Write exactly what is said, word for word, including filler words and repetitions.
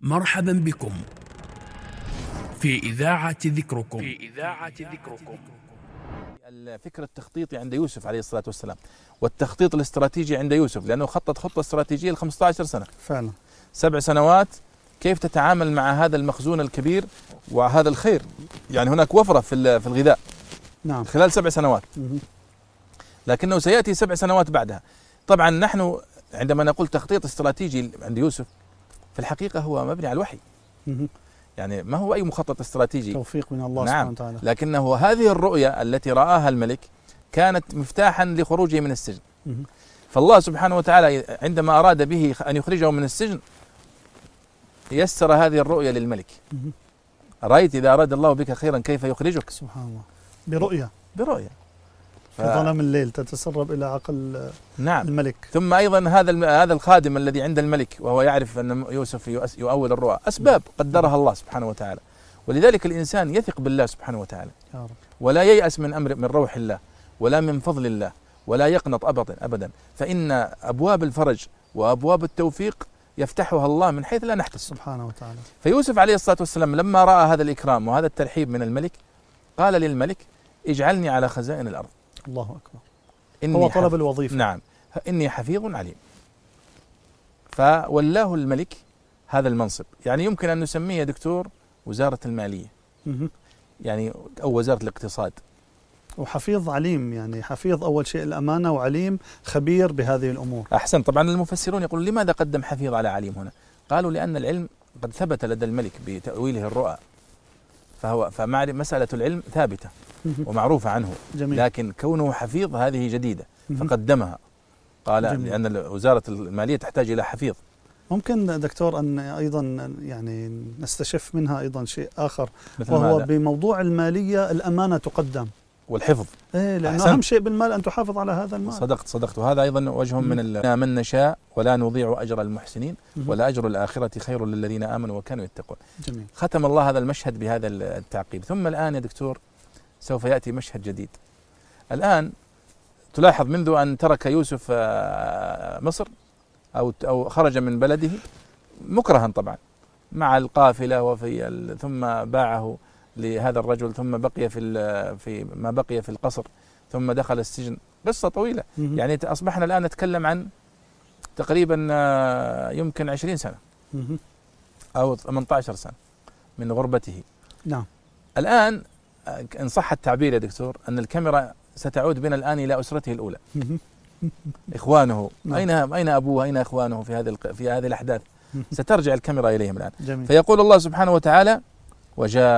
مرحبا بكم في إذاعة ذكركم في إذاعة ذكركم. الفكر التخطيطي عند يوسف عليه الصلاة والسلام، والتخطيط الاستراتيجي عند يوسف، لأنه خطط خطة استراتيجية ل خمسة عشر سنة فعلا، سبع سنوات، كيف تتعامل مع هذا المخزون الكبير وهذا الخير. يعني هناك وفرة في في الغذاء نعم، خلال سبع سنوات، مه. لكنه سيأتي سبع سنوات بعدها. طبعا نحن عندما نقول تخطيط استراتيجي عند يوسف، في الحقيقة هو مبني على الوحي، مه. يعني ما هو أي مخطط استراتيجي، توفيق من الله نعم. سبحانه وتعالى. لكنه هذه الرؤية التي رآها الملك كانت مفتاحا لخروجه من السجن. مه. فالله سبحانه وتعالى عندما أراد به أن يخرجه من السجن يسر هذه الرؤية للملك. مه. رأيت إذا أراد الله بك خيرا كيف يخرجك؟ سبحان الله، برؤية برؤية في ظلام الليل تتسرب إلى عقل نعم. الملك. ثم أيضا هذا هذا الخادم الذي عند الملك وهو يعرف أن يوسف يؤول الرؤى، أسباب قدرها الله سبحانه وتعالى. ولذلك الإنسان يثق بالله سبحانه وتعالى، يا رب. ولا ييأس من أمر من روح الله ولا من فضل الله، ولا يقنط أبدا أبدا، فإن أبواب الفرج وأبواب التوفيق يفتحها الله من حيث لا نحتسب سبحانه وتعالى. فيوسف عليه الصلاة والسلام لما رأى هذا الإكرام وهذا الترحيب من الملك قال للملك: اجعلني على خزائن الأرض. الله أكبر، إني هو طلب حف... الوظيفة. نعم، إني حفيظ عليم. فولاه الملك هذا المنصب، يعني يمكن أن نسميه يا دكتور وزارة المالية، مه. يعني أو وزارة الاقتصاد. وحفيظ عليم، يعني حفيظ أول شيء الأمانة، وعليم خبير بهذه الأمور. أحسن. طبعا المفسرون يقولون لماذا قدم حفيظ على عليم هنا؟ قالوا لأن العلم قد ثبت لدى الملك بتأويله الرؤى، فهو فمسألة العلم ثابتة مه. ومعروفة عنه. جميل. لكن كونه حفيظ هذه جديدة مه. فقدمها، قال جميل. لأن وزارة المالية تحتاج إلى حفيظ. ممكن دكتور أن أيضا يعني نستشف منها أيضا شيء آخر، مثل وهو ماذا؟ بموضوع المالية الأمانة تقدم والحفظ. إيه، لأنه أحسن. أهم شيء بالمال أن تحافظ على هذا المال. صدقت صدقت وهذا أيضا وجه من ال... من نشاء ولا نضيع أجر المحسنين ولا أجر الآخرة خير للذين آمنوا وكانوا يتقون. جميل. ختم الله هذا المشهد بهذا التعقيب. ثم الآن يا دكتور سوف يأتي مشهد جديد. الآن تلاحظ منذ أن ترك يوسف مصر أو أو خرج من بلده مكرها طبعا مع القافلة، وفي ال... ثم باعه لهذا الرجل، ثم بقي في ال... في ما بقي في القصر، ثم دخل السجن. قصة طويلة. مه. يعني أصبحنا الآن نتكلم عن تقريبا يمكن عشرين سنة مه. أو ثمانية عشر سنة من غربته. نعم. الآن إن صح التعبير يا دكتور أن الكاميرا ستعود بنا الآن إلى أسرته الأولى. مه. إخوانه نعم. أين أين أبوه أين إخوانه في هذه في هذه الأحداث؟ مه. سترجع الكاميرا إليهم الآن. جميل. فيقول الله سبحانه وتعالى: وجاء